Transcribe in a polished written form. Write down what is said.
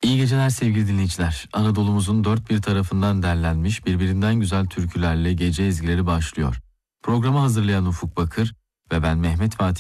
İyi geceler sevgili dinleyiciler. Anadolu'muzun dört bir tarafından derlenmiş birbirinden güzel türkülerle gece ezgileri başlıyor. Programı hazırlayan Ufuk Bakır ve ben Mehmet Fatih